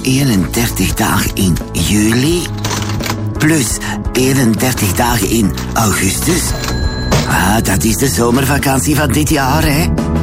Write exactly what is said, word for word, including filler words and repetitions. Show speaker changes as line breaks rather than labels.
eenendertig dagen in juli. Plus eenendertig dagen in augustus. Ah, dat is de zomervakantie van dit jaar, hè.